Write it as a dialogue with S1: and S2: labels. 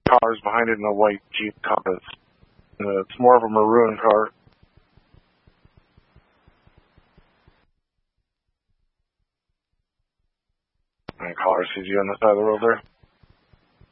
S1: cars behind it in a white Jeep Compass. It's more of a maroon car. And caller sees you on the side of the road there.